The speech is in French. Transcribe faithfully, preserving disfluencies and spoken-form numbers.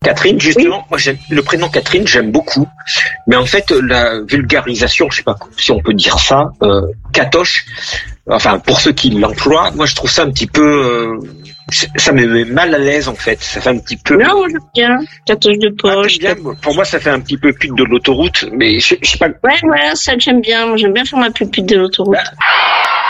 Catherine, justement, Oui. moi j'aime le prénom Catherine, j'aime beaucoup, mais en fait la vulgarisation, je sais pas si on peut dire ça, euh, Catoche, enfin pour ceux qui l'emploient, moi je trouve ça un petit peu, euh, ça me met mal à l'aise en fait, ça fait un petit peu. Non, moi j'aime bien. Catoche de Ah, poche. t'aimes bien, pour moi ça fait un petit peu pute de l'autoroute, mais je, je sais pas. Ouais, ouais, ça j'aime bien. Moi j'aime bien faire ma pupille de l'autoroute. Bah,